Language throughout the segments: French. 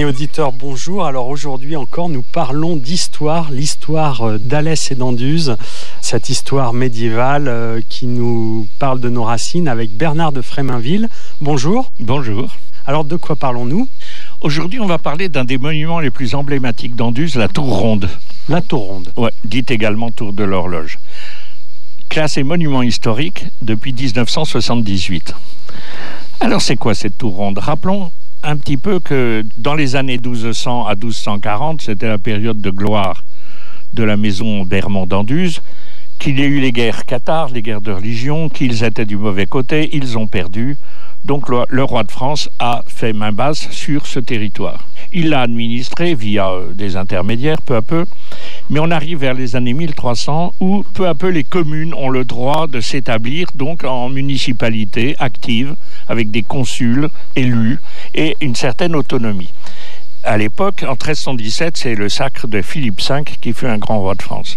auditeurs, bonjour. Alors aujourd'hui encore, nous parlons d'histoire, l'histoire d'Alès et d'Anduze, cette histoire médiévale qui nous parle de nos racines avec Bernard de Fréminville. Bonjour. Bonjour. Alors de quoi parlons-nous ? Aujourd'hui, on va parler d'un des monuments les plus emblématiques d'Anduze, la Tour Ronde. La Tour Ronde. Ouais, dite également Tour de l'Horloge. Classée monument historique depuis 1978. Alors c'est quoi cette Tour Ronde ? Rappelons un petit peu que dans les années 1200 à 1240, c'était la période de gloire de la maison Bermond d'Anduze, qu'il y a eu les guerres cathares, les guerres de religion, qu'ils étaient du mauvais côté, ils ont perdu. Donc le roi de France a fait main basse sur ce territoire. Il l'a administré via des intermédiaires peu à peu, mais on arrive vers les années 1300 où peu à peu les communes ont le droit de s'établir donc en municipalité active avec des consuls élus et une certaine autonomie. À l'époque, en 1317, c'est le sacre de Philippe V qui fut un grand roi de France.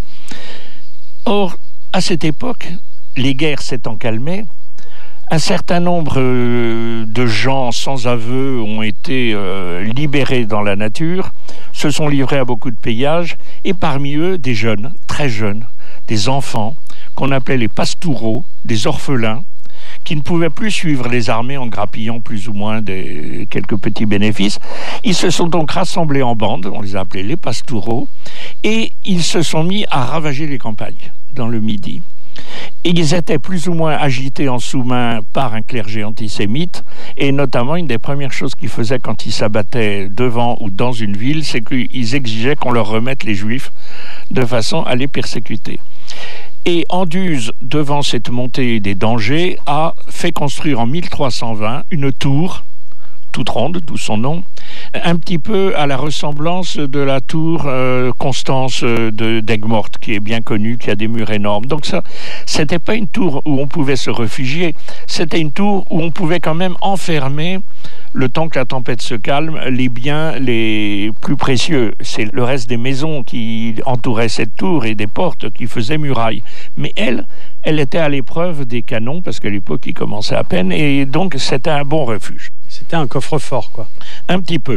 Or, à cette époque, les guerres s'étant calmées, un certain nombre de gens sans aveu ont été libérés dans la nature, se sont livrés à beaucoup de pillages, et parmi eux, des jeunes, très jeunes, des enfants, qu'on appelait les pastoureaux, des orphelins, qui ne pouvaient plus suivre les armées en grappillant plus ou moins quelques petits bénéfices. Ils se sont donc rassemblés en bandes, on les a appelés les pastoureaux, et ils se sont mis à ravager les campagnes dans le Midi. Et ils étaient plus ou moins agités en sous-main par un clergé antisémite, et notamment une des premières choses qu'ils faisaient quand ils s'abattaient devant ou dans une ville, c'est qu'ils exigeaient qu'on leur remette les Juifs de façon à les persécuter. Et Anduze, devant cette montée des dangers, a fait construire en 1320 une tour, toute ronde, d'où son nom, un petit peu à la ressemblance de la tour Constance d'Aigues-Mortes, qui est bien connue, qui a des murs énormes. Donc ça, c'était pas une tour où on pouvait se réfugier, c'était une tour où on pouvait quand même enfermer, le temps que la tempête se calme, les biens les plus précieux. C'est le reste des maisons qui entouraient cette tour et des portes qui faisaient muraille. Mais elle était à l'épreuve des canons, parce qu'à l'époque, ils commençaient à peine, et donc c'était un bon refuge. C'était un coffre-fort, quoi. Un petit peu.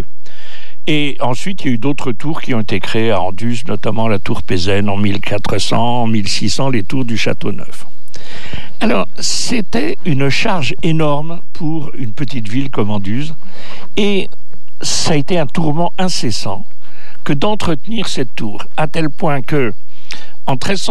Et ensuite, il y a eu d'autres tours qui ont été créées à Anduze, notamment la tour Pézène en 1400, en 1600, les tours du Château-Neuf. Alors, c'était une charge énorme pour une petite ville comme Anduze, et ça a été un tourment incessant que d'entretenir cette tour, à tel point que, en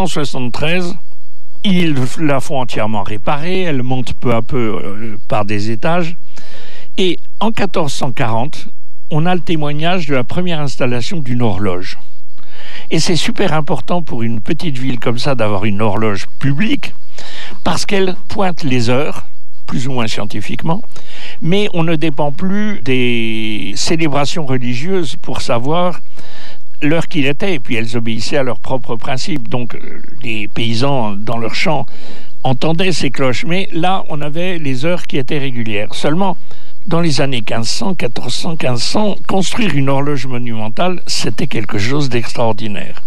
1373, ils la font entièrement réparer, elle monte peu à peu par des étages, et en 1440, on a le témoignage de la première installation d'une horloge. Et c'est super important pour une petite ville comme ça d'avoir une horloge publique, parce qu'elle pointe les heures, plus ou moins scientifiquement, mais on ne dépend plus des célébrations religieuses pour savoir l'heure qu'il était, et puis elles obéissaient à leurs propres principes. Donc les paysans dans leurs champs entendaient ces cloches, mais là on avait les heures qui étaient régulières. Seulement, dans les années 1500, 1400, 1500, construire une horloge monumentale, c'était quelque chose d'extraordinaire.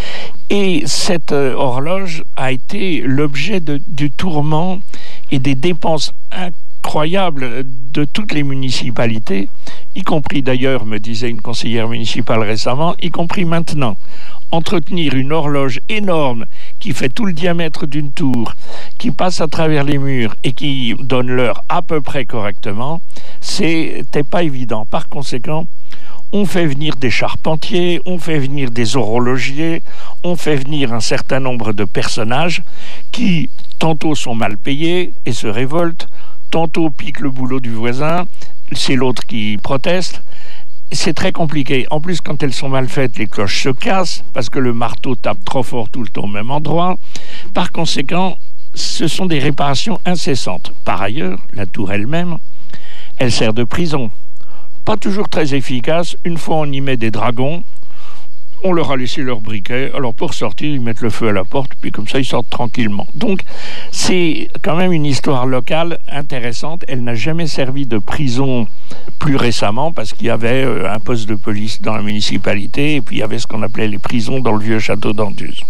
Et cette horloge a été l'objet du tourment et des dépenses incroyables de toutes les municipalités, y compris d'ailleurs, me disait une conseillère municipale récemment, y compris maintenant. Entretenir une horloge énorme qui fait tout le diamètre d'une tour, qui passe à travers les murs et qui donne l'heure à peu près correctement, c'était pas évident. Par conséquent, on fait venir des charpentiers, on fait venir des horlogiers, on fait venir un certain nombre de personnages qui, tantôt sont mal payés et se révoltent, tantôt piquent le boulot du voisin, c'est l'autre qui proteste. C'est très compliqué. En plus, quand elles sont mal faites, les cloches se cassent parce que le marteau tape trop fort tout le temps au même endroit. Par conséquent, ce sont des réparations incessantes. Par ailleurs, la tour elle-même, elle sert de prison. Pas toujours très efficace. Une fois, on y met des dragons. On leur a laissé leur briquet. Alors, pour sortir, ils mettent le feu à la porte. Puis comme ça, ils sortent tranquillement. Donc, c'est quand même une histoire locale intéressante. Elle n'a jamais servi de prison plus récemment parce qu'il y avait un poste de police dans la municipalité. Et puis, il y avait ce qu'on appelait les prisons dans le vieux château d'Anduze.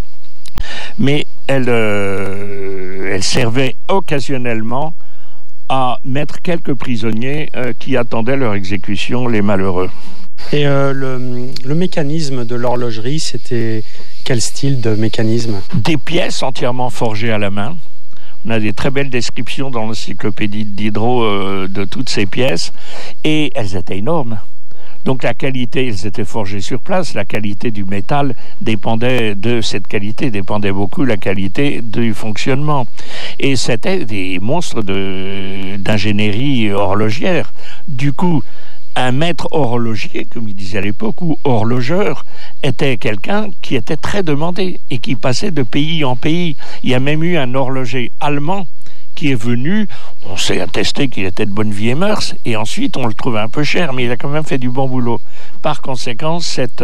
Mais elle servait occasionnellement à mettre quelques prisonniers qui attendaient leur exécution, les malheureux. Et le mécanisme de l'horlogerie, c'était quel style de mécanisme? Des pièces entièrement forgées à la main. On a des très belles descriptions dans l'encyclopédie de Diderot de toutes ces pièces, et elles étaient énormes. Donc la qualité, elles étaient forgées sur place, la qualité du métal dépendait de cette qualité, dépendait beaucoup la qualité du fonctionnement. Et c'était des monstres d'ingénierie horlogère. Du coup, un maître horloger, comme il disait à l'époque, ou horlogeur, était quelqu'un qui était très demandé et qui passait de pays en pays. Il y a même eu un horloger allemand qui est venu, on s'est attesté qu'il était de bonne vie et mœurs, et ensuite on le trouvait un peu cher, mais il a quand même fait du bon boulot. Par conséquent, cette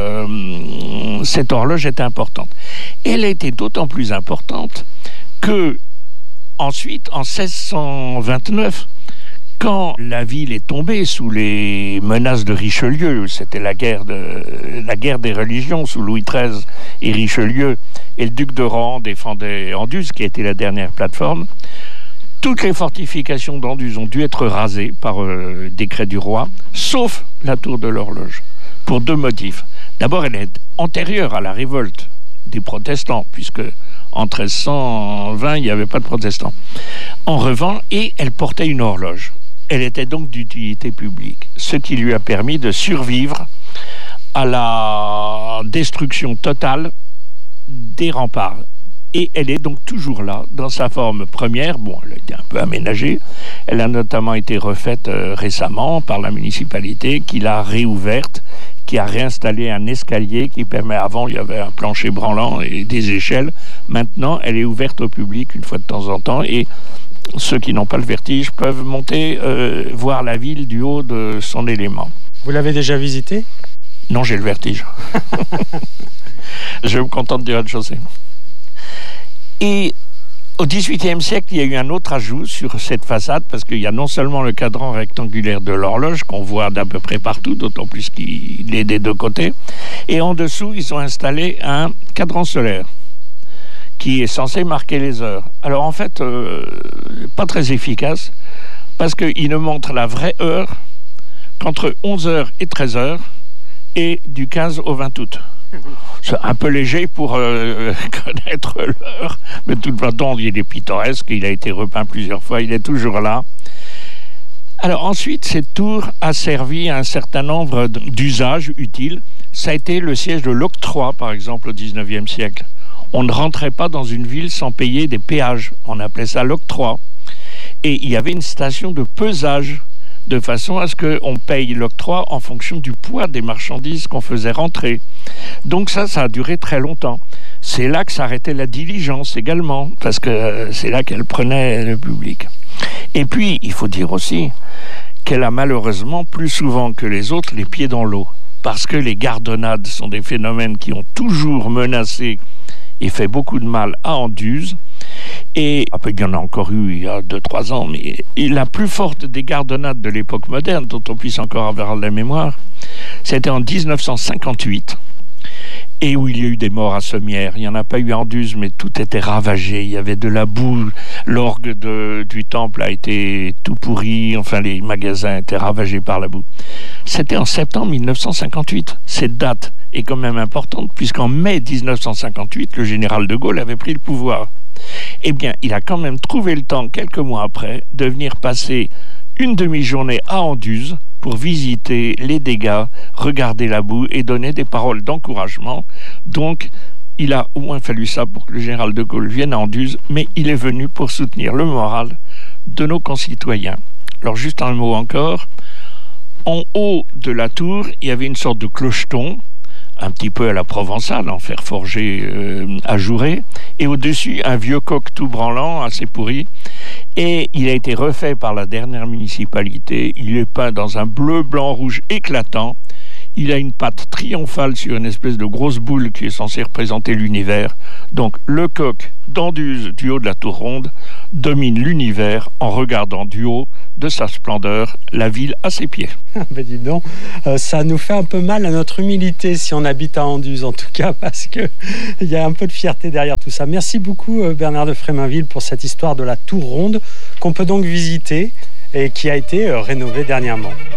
horloge était importante. Et elle a été d'autant plus importante que, ensuite, en 1629, quand la ville est tombée sous les menaces de Richelieu, c'était la guerre des religions sous Louis XIII et Richelieu, et le duc de Rohan défendait Anduze, qui était la dernière plateforme, toutes les fortifications d'Anduze ont dû être rasées par décret du roi, sauf la tour de l'horloge, pour deux motifs. D'abord, elle est antérieure à la révolte des protestants, puisque en 1320, il n'y avait pas de protestants. En revanche, et elle portait une horloge. Elle était donc d'utilité publique, ce qui lui a permis de survivre à la destruction totale des remparts. Et elle est donc toujours là, dans sa forme première. Bon, elle a été un peu aménagée. Elle a notamment été refaite récemment par la municipalité, qui l'a réouverte, qui a réinstallé un escalier qui permet, avant il y avait un plancher branlant et des échelles. Maintenant, elle est ouverte au public une fois de temps en temps, et ceux qui n'ont pas le vertige peuvent monter, voir la ville du haut de son élément. Vous l'avez déjà visité? Non, j'ai le vertige. Je me contente du rez-de-chaussée. Et au XVIIIe siècle, il y a eu un autre ajout sur cette façade, parce qu'il y a non seulement le cadran rectangulaire de l'horloge, qu'on voit d'à peu près partout, d'autant plus qu'il est des deux côtés, et en dessous, ils ont installé un cadran solaire qui est censé marquer les heures. Alors en fait, pas très efficace, parce qu'il ne montre la vraie heure qu'entre 11h et 13h, et du 15 au 20 août. C'est un peu léger pour connaître l'heure, mais de toute façon, il est pittoresque, il a été repeint plusieurs fois, il est toujours là. Alors ensuite, cette tour a servi à un certain nombre d'usages utiles. Ça a été le siège de l'octroi, par exemple, au XIXe siècle. On ne rentrait pas dans une ville sans payer des péages, on appelait ça l'octroi. Et il y avait une station de pesage, de façon à ce qu'on paye l'octroi en fonction du poids des marchandises qu'on faisait rentrer. Donc ça a duré très longtemps. C'est là que s'arrêtait la diligence également, parce que c'est là qu'elle prenait le public. Et puis, il faut dire aussi qu'elle a malheureusement, plus souvent que les autres, les pieds dans l'eau. Parce que les gardonnades sont des phénomènes qui ont toujours menacé et fait beaucoup de mal à Anduze. Et il y en a encore eu il y a 2-3 ans, mais la plus forte des gardonnades de l'époque moderne, dont on puisse encore avoir la mémoire, c'était en 1958, et où il y a eu des morts à Sommières. Il n'y en a pas eu à Anduze, mais tout était ravagé. Il y avait de la boue, l'orgue du temple a été tout pourri, enfin les magasins étaient ravagés par la boue. C'était en septembre 1958. Cette date est quand même importante, puisqu'en mai 1958, le général de Gaulle avait pris le pouvoir. Eh bien, il a quand même trouvé le temps, quelques mois après, de venir passer une demi-journée à Anduze pour visiter les dégâts, regarder la boue et donner des paroles d'encouragement. Donc, il a au moins fallu ça pour que le général de Gaulle vienne à Anduze, mais il est venu pour soutenir le moral de nos concitoyens. Alors, juste un mot encore. En haut de la tour, il y avait une sorte de clocheton, un petit peu à la provençale, en fer forgé ajouré, et au-dessus, un vieux coq tout branlant, assez pourri, et il a été refait par la dernière municipalité. Il est peint dans un bleu, blanc, rouge éclatant. Il a une patte triomphale sur une espèce de grosse boule qui est censée représenter l'univers. Donc le coq d'Anduze, du haut de la tour ronde, domine l'univers en regardant du haut de sa splendeur la ville à ses pieds. Ben dis donc, ça nous fait un peu mal à notre humilité si on habite à Anduze, en tout cas, parce qu'il y a un peu de fierté derrière tout ça. Merci beaucoup Bernard de Fréminville pour cette histoire de la tour ronde qu'on peut donc visiter et qui a été rénovée dernièrement.